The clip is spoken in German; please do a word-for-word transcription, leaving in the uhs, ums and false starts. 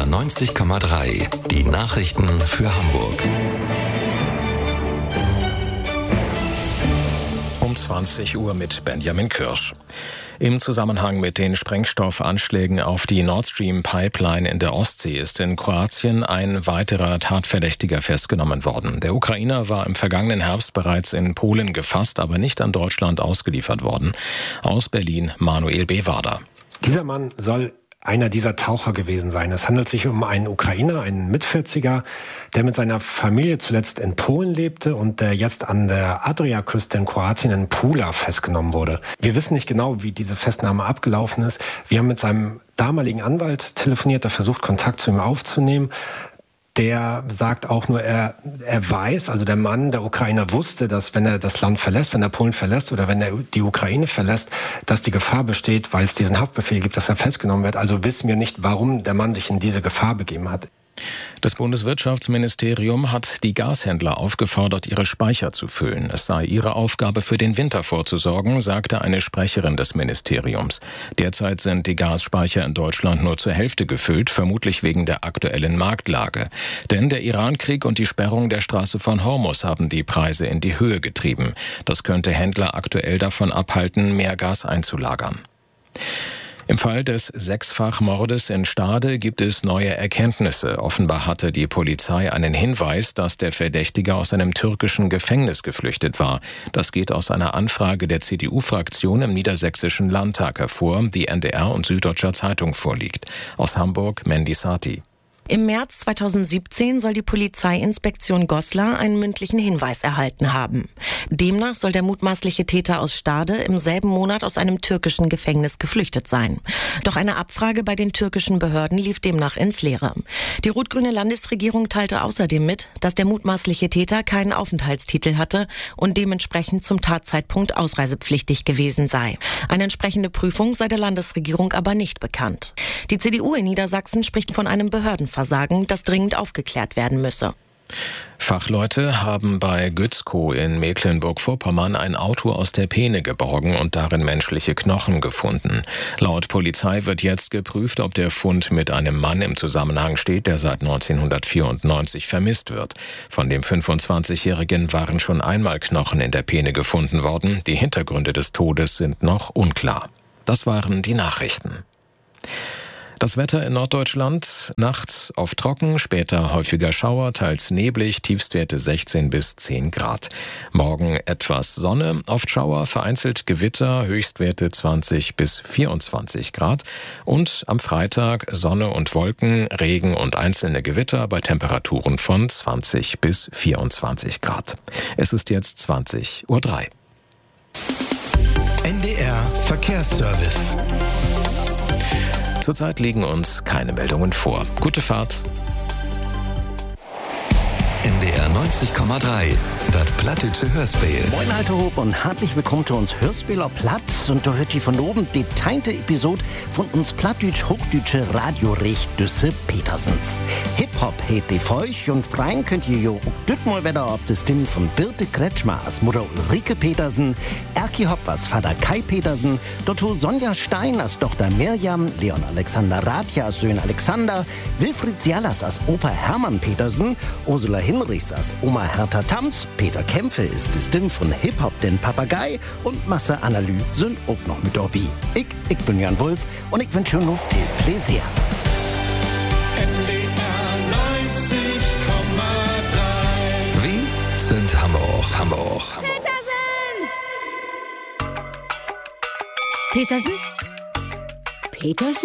R neunzig Komma drei. Die Nachrichten für Hamburg. Um zwanzig Uhr mit Benjamin Kirsch. Im Zusammenhang mit den Sprengstoffanschlägen auf die Nord Stream Pipeline in der Ostsee ist in Kroatien ein weiterer Tatverdächtiger festgenommen worden. Der Ukrainer war im vergangenen Herbst bereits in Polen gefasst, aber nicht an Deutschland ausgeliefert worden. Aus Berlin Manuel Bewader. Dieser Mann soll einer dieser Taucher gewesen sein. Es handelt sich um einen Ukrainer, einen Mitvierziger, der mit seiner Familie zuletzt in Polen lebte und der jetzt an der Adriaküste in Kroatien in Pula festgenommen wurde. Wir wissen nicht genau, wie diese Festnahme abgelaufen ist. Wir haben mit seinem damaligen Anwalt telefoniert, der versucht, Kontakt zu ihm aufzunehmen. Der sagt auch nur, er, er weiß, also der Mann, der Ukrainer wusste, dass wenn er das Land verlässt, wenn er Polen verlässt oder wenn er die Ukraine verlässt, dass die Gefahr besteht, weil es diesen Haftbefehl gibt, dass er festgenommen wird. Also wissen wir nicht, warum der Mann sich in diese Gefahr begeben hat. Das Bundeswirtschaftsministerium hat die Gashändler aufgefordert, ihre Speicher zu füllen. Es sei ihre Aufgabe, für den Winter vorzusorgen, sagte eine Sprecherin des Ministeriums. Derzeit sind die Gasspeicher in Deutschland nur zur Hälfte gefüllt, vermutlich wegen der aktuellen Marktlage. Denn der Irankrieg und die Sperrung der Straße von Hormuz haben die Preise in die Höhe getrieben. Das könnte Händler aktuell davon abhalten, mehr Gas einzulagern. Im Fall des Sechsfachmordes in Stade gibt es neue Erkenntnisse. Offenbar hatte die Polizei einen Hinweis, dass der Verdächtige aus einem türkischen Gefängnis geflüchtet war. Das geht aus einer Anfrage der C D U-Fraktion im Niedersächsischen Landtag hervor, die N D R und Süddeutscher Zeitung vorliegt. Aus Hamburg Mandy Sati. Im März zweitausendsiebzehn soll die Polizeiinspektion Goslar einen mündlichen Hinweis erhalten haben. Demnach soll der mutmaßliche Täter aus Stade im selben Monat aus einem türkischen Gefängnis geflüchtet sein. Doch eine Abfrage bei den türkischen Behörden lief demnach ins Leere. Die rot-grüne Landesregierung teilte außerdem mit, dass der mutmaßliche Täter keinen Aufenthaltstitel hatte und dementsprechend zum Tatzeitpunkt ausreisepflichtig gewesen sei. Eine entsprechende Prüfung sei der Landesregierung aber nicht bekannt. Die C D U in Niedersachsen spricht von einem Behördenversagen, das dringend aufgeklärt werden müsse. Fachleute haben bei Gützkow in Mecklenburg-Vorpommern ein Auto aus der Peene geborgen und darin menschliche Knochen gefunden. Laut Polizei wird jetzt geprüft, ob der Fund mit einem Mann im Zusammenhang steht, der seit neunzehnhundertvierundneunzig vermisst wird. Von dem fünfundzwanzigjährigen waren schon einmal Knochen in der Peene gefunden worden. Die Hintergründe des Todes sind noch unklar. Das waren die Nachrichten. Das Wetter in Norddeutschland: nachts oft trocken, später häufiger Schauer, teils neblig, Tiefstwerte sechzehn bis zehn Grad. Morgen etwas Sonne, oft Schauer, vereinzelt Gewitter, Höchstwerte zwanzig bis vierundzwanzig Grad. Und am Freitag Sonne und Wolken, Regen und einzelne Gewitter bei Temperaturen von zwanzig bis vierundzwanzig Grad. Es ist jetzt zwanzig Uhr drei. N D R Verkehrsservice. Zurzeit liegen uns keine Meldungen vor. Gute Fahrt. N D R neunzig Komma drei. Das Plattdütsche Hörspiel. Moin Alter Hob und herzlich willkommen zu uns Hörspieler Platt. Und da hört ihr von oben die teinte Episode von uns Plattdütsch-Hochdütsche Radiorecht Düsse Petersens. Hip-Hop hätt die Feuch und freien könnt ihr jo auch düt mal wieder ob das Ding von Birte Kretschmer als Mutter Ulrike Petersen, Erki Hopp als Vater Kai Petersen, dazu Sonja Stein als Tochter Mirjam, Leon Alexander Rathja als Sohn Alexander, Wilfried Sialas als Opa Hermann Petersen, Ursula Hinrichs als Oma Hertha Tams, Peter Kämpfe ist die Stimme von Hip-Hop den Papagei und Masse Analy sind auch noch mit dabei. Ich, ich bin Jan Wulff und ich wünsche noch viel Pläsier. N D R neunzig Komma drei. Wir sind Hamburg, Hamburg, Hamburg. Petersen? Petersen? Petersen?